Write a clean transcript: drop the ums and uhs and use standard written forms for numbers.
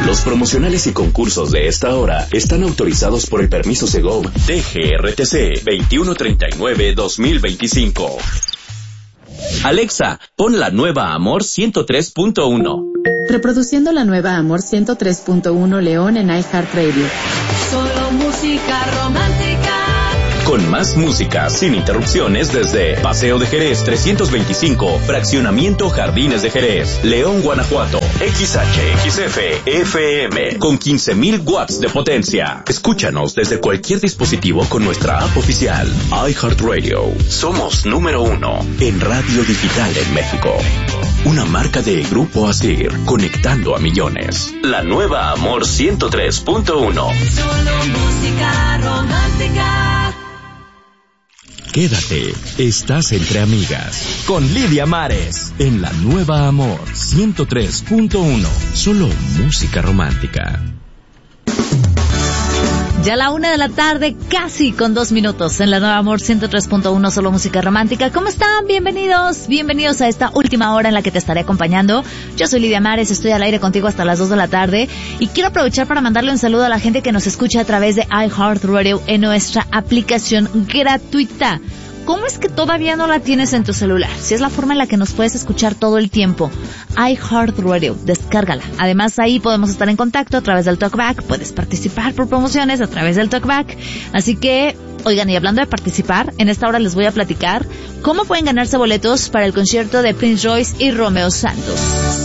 Los promocionales y concursos de esta hora están autorizados por el permiso Segov DGRTC 2139-2025. Alexa, pon la nueva Amor 103.1. Reproduciendo la nueva Amor 103.1 León en iHeartRadio. Solo música romántica. Con más música, sin interrupciones, desde Paseo de Jerez 325, Fraccionamiento Jardines de Jerez, León, Guanajuato. XHXF FM, con 15,000 watts de potencia. Escúchanos desde cualquier dispositivo con nuestra app oficial, iHeartRadio. Somos número 1 en radio digital en México. Una marca de Grupo Asir, conectando a millones. La nueva Amor 103.1. Solo música romántica. Quédate, estás entre amigas. Con Lidia Mares, en la nueva Amor 103.1. Solo música romántica. Ya a la 1:00 p.m, casi con 2 minutos, en la nueva Amor 103.1, solo música romántica. ¿Cómo están? Bienvenidos a esta última hora en la que te estaré acompañando. Yo soy Lidia Mares, estoy al aire contigo hasta las 2 p.m, y quiero aprovechar para mandarle un saludo a la gente que nos escucha a través de iHeartRadio en nuestra aplicación gratuita. ¿Cómo es que todavía no la tienes en tu celular? Si es la forma en la que nos puedes escuchar todo el tiempo. iHeartRadio, descárgala. Además, ahí podemos estar en contacto a través del Talkback. Puedes participar por promociones a través del Talkback. Así que, oigan, y hablando de participar, en esta hora les voy a platicar cómo pueden ganarse boletos para el concierto de Prince Royce y Romeo Santos.